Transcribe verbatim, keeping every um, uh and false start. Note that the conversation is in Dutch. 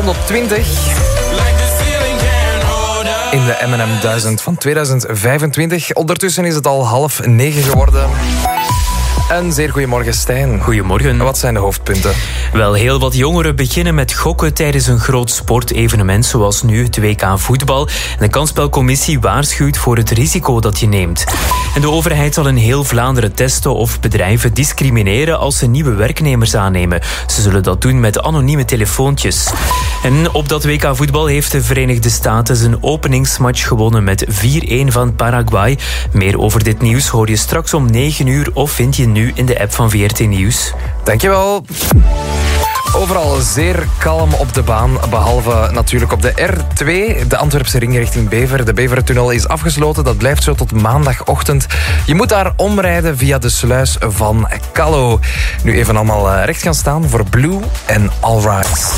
honderdtwintig. In de M en M duizend van tweeduizend vijfentwintig. Ondertussen is het al half negen geworden. Een zeer goedemorgen, Stijn. Goedemorgen. Wat zijn de hoofdpunten? Wel, heel wat jongeren beginnen met gokken tijdens een groot sportevenement zoals nu het W K voetbal. En de kansspelcommissie waarschuwt voor het risico dat je neemt. En de overheid zal in heel Vlaanderen testen of bedrijven discrimineren als ze nieuwe werknemers aannemen. Ze zullen dat doen met anonieme telefoontjes. En op dat W K voetbal heeft de Verenigde Staten zijn openingsmatch gewonnen met vier-een van Paraguay. Meer over dit nieuws hoor je straks om negen uur of vind je nu in de app van V R T Nieuws. Dankjewel. Overal zeer kalm op de baan, behalve natuurlijk op de R twee, de Antwerpse ring richting Bever. De Bevertunnel is afgesloten, dat blijft zo tot maandagochtend. Je moet daar omrijden via de sluis van Callo. Nu even allemaal recht gaan staan voor Blue en All Rise.